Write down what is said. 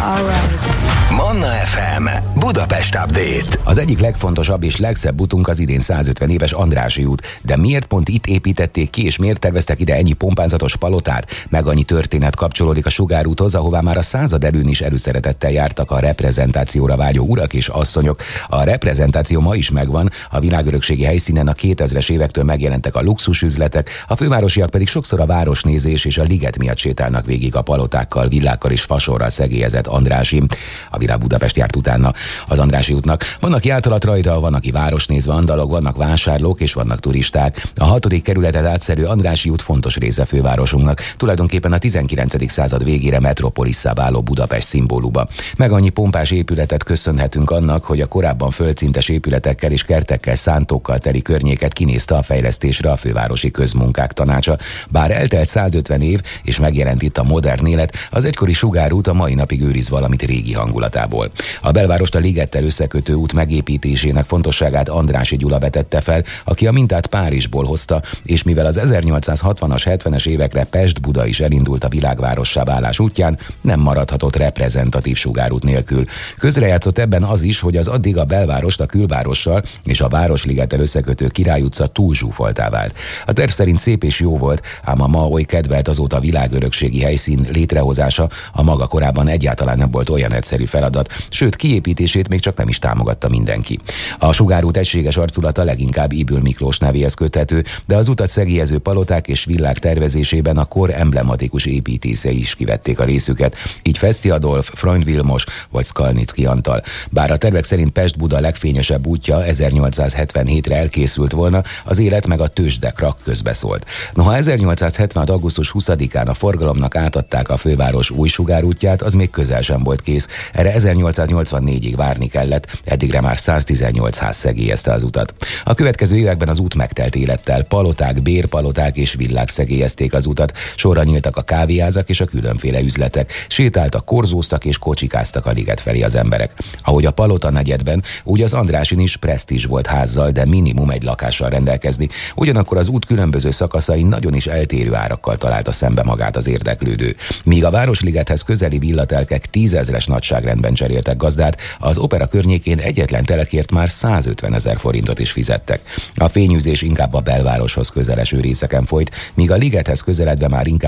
Manna FM Budapest Update. Az egyik legfontosabb és legszebb utunk az idén 150 éves Andrássy út. De miért pont itt építették ki, és miért terveztek ide ennyi pompázatos palotát? Meg annyi történet kapcsolódik a Sugárúthoz, ahová már a század előn is előszeretettel jártak a reprezentációra vágyó urak és asszonyok. A reprezentáció ma is megvan, a világörökségi helyszínen a 2000-es évektől megjelentek a luxusüzletek, a fővárosiak pedig sokszor a városnézés és a liget miatt sétálnak végig a palotákkal, villákkal és fasorral szegélyezett Andrássy. A világ Budapest járt utána az Andrássy útnak. Van, aki átaladt rajta, van, aki városnézve andalog, vannak vásárlók és vannak turisták. A 6. kerületet átszerű Andrássy út fontos része fővárosunknak. Tulajdonképpen a 19. század végére metropolisszá váló Budapest szimbóluma. Meg annyi pompás épületet köszönhetünk annak, hogy a korábban földszintes épületekkel és kertekkel, szántókkal teli környéket kinézte a fejlesztésre a fővárosi közmunkák tanácsa. Bár eltelt 150 év és megjelent itt a modern élet, az egykori Sugárút a mai napig őriz valamit régi hangulatából. A belvárost a ligettel összekötő út megépítésének fontosságát Andrássy Gyula vetette fel, aki a mintát Párizsból hozta, és mivel az 1860-as, 70-es évekre Pest-Buda is elindult a világvárossá válás útján, nem maradhatott reprezentatív Sugárút nélkül. Közrejátszott ebben az is, hogy az addig a belvárost a külvárossal és a Városligettel összekötő Király utca túl zsúfoltá vált. A terv szerint szép és jó volt, ám a ma oly kedvelt azóta világörökségi helyszín létrehozása a maga korában egyáltalán nem volt olyan egyszerű feladat, sőt kiépítését még csak nem is támogatta mindenki. A Sugárút egységes arculata leginkább Ybl Miklós nevéhez köthető, de az utat szegélyező paloták és villák tervezésében a kor emblematikus építészei is kivették a részüket, így Feszti Adolf, Freund Vilmos vagy Skalnicki Antal. Bár a tervek szerint Pest-Buda legfényesebb útja 1877-re elkészült volna, az élet meg a tőzsdekrak közbeszólt. Noha 1876. augusztus 20-án a forgalomnak átadták a főváros új sugárútját, az még közel sem volt kész. Erre 1884-ig várni kellett, eddigre már 118 ház szegélyezte az utat. A következő években az út megtelt élettel, paloták, bérpaloták és villák szegélyezték az utat, sorra nyíltak a kávéházak és a különféle üzletek, sétáltak, korzóztak és kocsikáztak a liget felé az emberek. Ahogy a Palota negyedben, úgy az Andrássyn is presztízs volt házzal, de minimum egy lakással rendelkezni. Ugyanakkor az út különböző szakaszain nagyon is eltérő árakkal találta szembe magát az érdeklődő. Míg a Városligethez közeli villatelkek 10 000-es nagyságrendben cseréltek gazdát, az opera környékén egyetlen telekért már 150 000 forintot is fizettek. A fényűzés inkább a belvároshoz közeleső részeken folyt, míg a ligethez közeledve már inkább